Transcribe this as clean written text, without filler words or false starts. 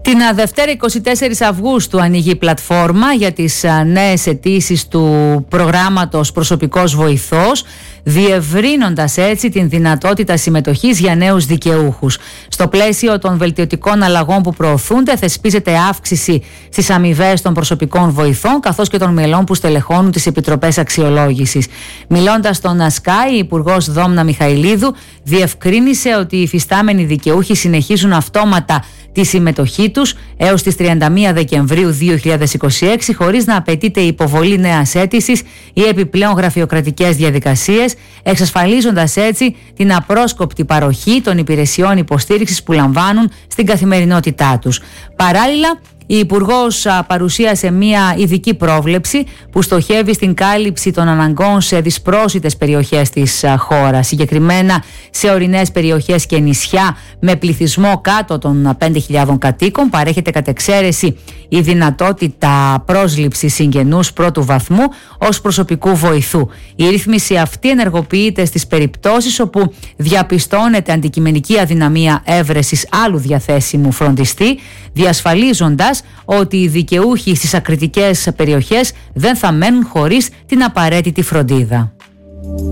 Την Δευτέρα 24 Αυγούστου ανοίγει η πλατφόρμα για τις νέες αιτήσεις του προγράμματος Προσωπικός Βοηθός, διευρύνοντας έτσι την δυνατότητα συμμετοχής για νέους δικαιούχους. Στο πλαίσιο των βελτιωτικών αλλαγών που προωθούνται, θεσπίζεται αύξηση στις αμοιβές των προσωπικών βοηθών, καθώς και των μελών που στελεχώνουν τις επιτροπές αξιολόγησης. Μιλώντας στον ΑΣΚΑ, η Υπουργός Δόμνα Μιχαηλίδου διευκρίνησε ότι οι υφιστάμενοι δικαιούχοι συνεχίζουν αυτόματα τη συμμετοχή τους έως τις 31 Δεκεμβρίου 2026, χωρίς να απαιτείται υποβολή νέας αίτησης ή επιπλέον γραφειοκρατικές διαδικασίες, εξασφαλίζοντας έτσι την απρόσκοπτη παροχή των υπηρεσιών υποστήριξης που λαμβάνουν στην καθημερινότητά τους. Παράλληλα, η Υπουργός παρουσίασε μια ειδική πρόβλεψη που στοχεύει στην κάλυψη των αναγκών σε δυσπρόσιτες περιοχές της χώρας, συγκεκριμένα σε ορεινές περιοχές και νησιά με πληθυσμό κάτω των 5.000 κατοίκων. Παρέχεται κατ' εξαίρεση η δυνατότητα πρόσληψης συγγενούς πρώτου βαθμού ως προσωπικού βοηθού. Η ρύθμιση αυτή ενεργοποιείται στις περιπτώσεις όπου διαπιστώνεται αντικειμενική αδυναμία έβρεσης άλλου διαθέσιμου φροντιστή, διασφαλίζοντας ότι οι δικαιούχοι στις ακριτικές περιοχές δεν θα μένουν χωρίς την απαραίτητη φροντίδα.